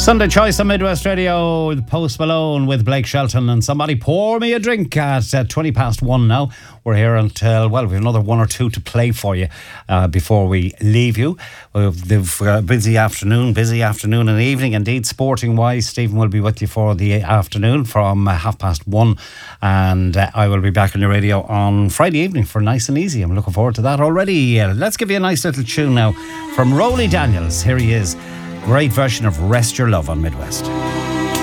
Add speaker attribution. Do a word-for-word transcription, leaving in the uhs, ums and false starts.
Speaker 1: Sunday Choice on Midwest Radio with Post Malone with Blake Shelton and Somebody Pour Me a Drink at uh, twenty past one now. We're here until, well, we have another one or two to play for you uh, before we leave you. We've a busy afternoon, busy afternoon and evening. Indeed, sporting wise, Stephen will be with you for the afternoon from uh, half past one. And uh, I will be back on your radio on Friday evening for Nice and Easy. I'm looking forward to that already. Uh, let's give you a nice little tune now from Rolly Daniels. Here he is. Great version of Rest Your Love on Midwest.